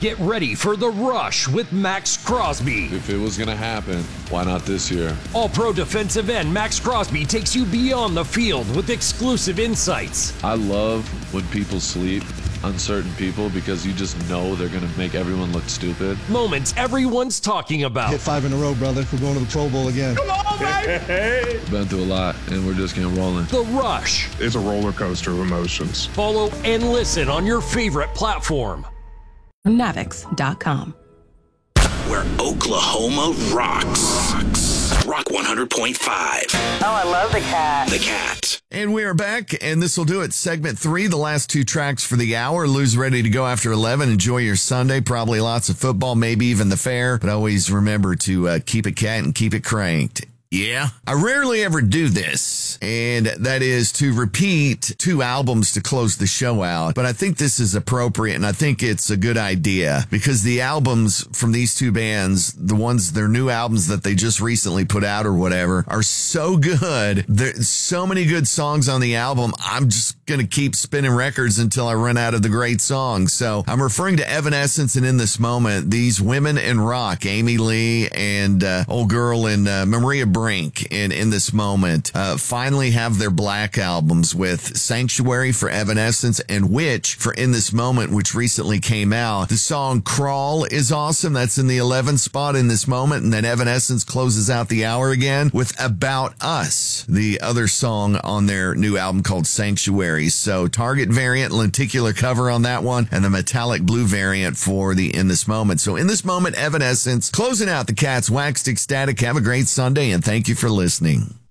Get ready for The Rush with Max Crosby. If it was going to happen, why not this year? All-Pro defensive end Max Crosby takes you beyond the field with exclusive insights. I love when people sleep on certain people because you just know they're going to make everyone look stupid. Moments everyone's talking about. Hit 5 in a row, brother. We're going to the Pro Bowl again. Come on, baby! Been through a lot, and we're just getting rolling. The Rush. It's a roller coaster of emotions. Follow and listen on your favorite platform. Navix.com. Where Oklahoma rocks. Rock 100.5. Oh, I love The Cat. The Cat. And we are back, and this will do it. Segment 3, the last 2 tracks for the hour. Lou's ready to go after 11. Enjoy your Sunday. Probably lots of football, maybe even the fair. But always remember to keep it cat and keep it cranked. Yeah, I rarely ever do this, and that is to repeat 2 albums to close the show out. But I think this is appropriate, and I think it's a good idea because the albums from these 2 bands, their new albums that they just recently put out or whatever, are so good. There's so many good songs on the album. I'm just going to keep spinning records until I run out of the great songs. So I'm referring to Evanescence and In This Moment, these women in rock, Amy Lee and old girl in Maria Brink, and In This Moment, finally have their Black albums with Sanctuary for Evanescence and Witch for In This Moment, which recently came out. The song Crawl is awesome. That's in the 11th spot In This Moment. And then Evanescence closes out the hour again with About Us, the other song on their new album called Sanctuary. So Target variant, lenticular cover on that one, and the metallic blue variant for the In This Moment. So In This Moment, Evanescence, closing out the Cats, Waxed Ecstatic. Have a great Sunday, and thank you for listening.